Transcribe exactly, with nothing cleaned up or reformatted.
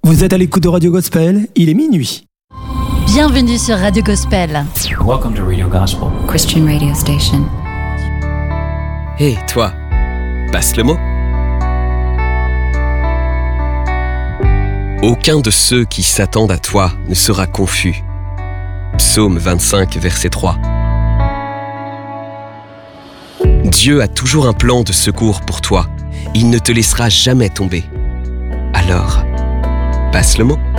Vous êtes à l'écoute de Radio Gospel, il est minuit. Bienvenue sur Radio Gospel. Welcome to Radio Gospel, Christian radio station. Hé, hey, toi, passe le mot. Aucun de ceux qui s'attendent à toi ne sera confus. Psaume vingt-cinq, verset trois. Dieu a toujours un plan de secours pour toi. Il ne te laissera jamais tomber. Alors, passe le mot.